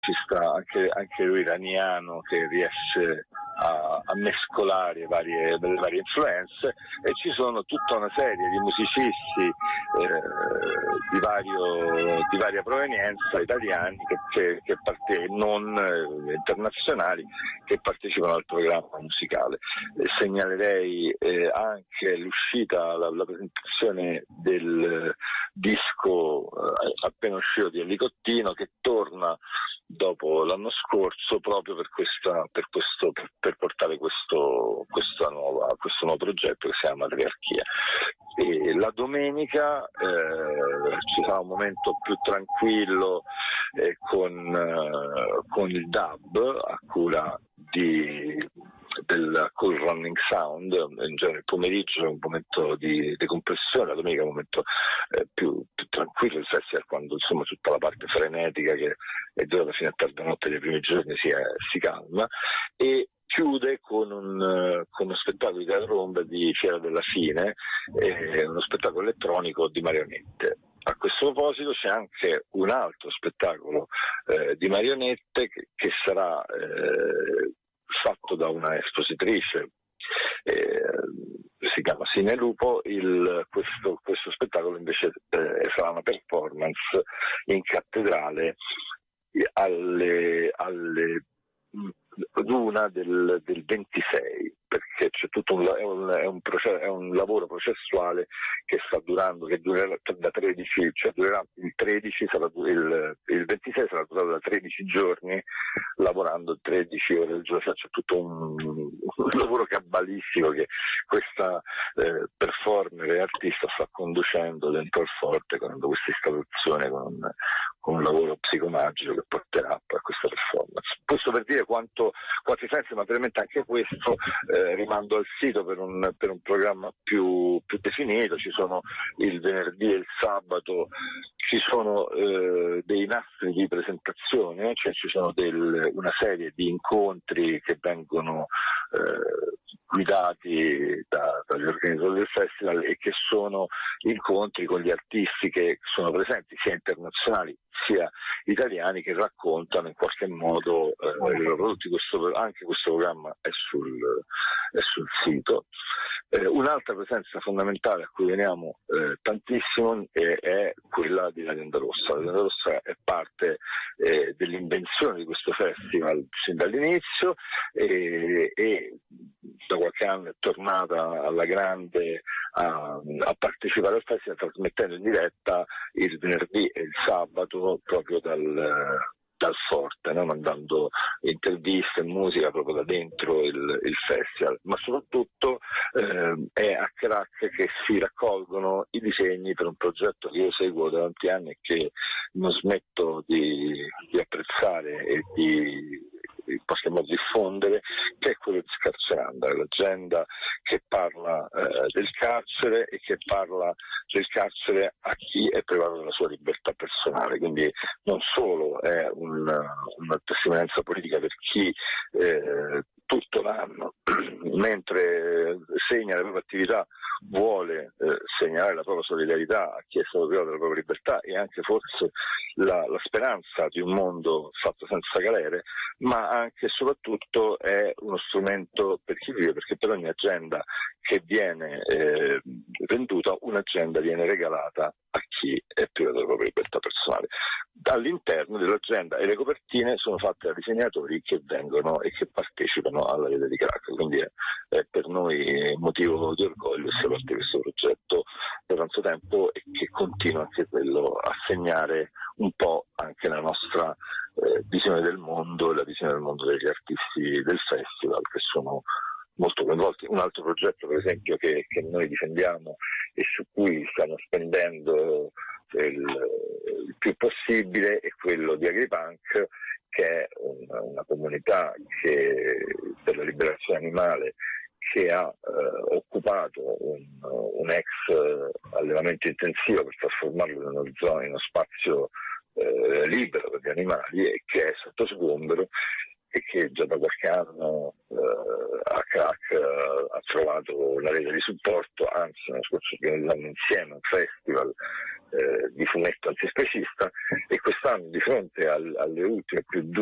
ci sta anche lui iraniano che riesce a mescolare le varie influenze, e ci sono tutta una serie di musicisti di varia provenienza, italiani non internazionali, che partecipano al programma musicale. Segnalerei anche l'uscita, la presentazione del disco appena uscito di Elicottino, che torna dopo l'anno scorso proprio per portare questo nuovo progetto che si chiama Matriarchia. E la domenica ci sarà un momento più tranquillo con il dub a cura del Cool Running Sound. In genere il pomeriggio è un momento di decompressione, la domenica è un momento più tranquillo, il festival, quando insomma tutta la parte frenetica che è durata fino a tarda notte dei primi giorni si calma, e chiude con uno spettacolo di teatro ombra di Fiera della Fine, uno spettacolo elettronico di marionette. A questo proposito c'è anche un altro spettacolo di marionette che sarà fatto da una espositrice, si chiama Sine Lupo. Questo spettacolo invece sarà una performance in cattedrale l'una del 26, perché c'è tutto un lavoro processuale che sta durando, che durerà da 13, cioè durerà il 13, il 26 sarà durato da 13 giorni, lavorando 13 ore al giorno. C'è tutto un lavoro cabalistico che questa performer e artista sta conducendo dentro il forte, con questa installazione, con un lavoro psicomagico che porterà a questa performance. Questo per dire quanti sensi, materialmente anche questo rimando al sito per un programma più definito. Ci sono il venerdì e il sabato, ci sono dei nastri di presentazione, cioè ci sono una serie di incontri che vengono guidati dagli organizzatori del festival, e che sono incontri con gli artisti che sono presenti, sia internazionali sia italiani, che raccontano in qualche modo i loro prodotti. Anche questo programma è sul sito. Un'altra presenza fondamentale a cui veniamo tantissimo è quella di L'Agenda Rossa. L'Agenda Rossa è parte dell'invenzione di questo festival sin dall'inizio, e da qualche anno è tornata alla grande a partecipare al festival, trasmettendo in diretta il venerdì e il sabato proprio dal forte, no? Mandando interviste e musica proprio da dentro il festival, ma soprattutto è a Crac che si raccolgono i disegni per un progetto che io seguo da tanti anni e che non smetto di apprezzare e di in qualche modo diffondere, che è quello di Scarceranda, l'agenda che parla del carcere, e che parla del carcere a chi è privato della sua libertà personale. Quindi non solo è una testimonianza politica per chi tutto l'anno, mentre segna le proprie attività, vuole segnalare la propria solidarietà a chi è stato privato della propria libertà, e anche forse la speranza di un mondo fatto senza galere, ma anche e soprattutto è uno strumento per chi vive, perché per ogni agenda che viene venduta, un'agenda viene regalata a chi è privato della propria libertà personale. All'interno dell'agenda e le copertine sono fatte da disegnatori che vengono e che partecipano alla Via di Crac, quindi è per noi motivo di orgoglio essere parte di questo progetto da tanto tempo, e che continua anche quello a segnare un po' anche la nostra visione del mondo e la visione del mondo degli artisti del festival, che sono molto coinvolti. Un altro progetto, per esempio, che noi difendiamo e su cui stiamo spendendo il più possibile, è quello di Agripunk, che è una comunità per la liberazione animale, che ha occupato un ex allevamento intensivo per trasformarlo in uno spazio libero per gli animali, e che è sotto sgombero, e che già da qualche anno a Crac ha trovato una rete di supporto. Anzi, l'anno scorso organizzammo insieme un festival di fumetto antispecista, e quest'anno, di fronte alle ultime più